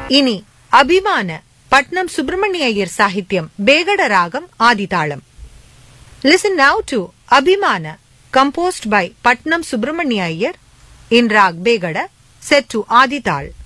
இனி அபிமான பட்னம் சுப்பிரமணிய ஐயர் சாகித்யம் பேகட ராகம் ஆதிதாளம். Listen now to Abhimana, composed by Patnam Subramania Iyer in Rag Begada, set to Adi Tal.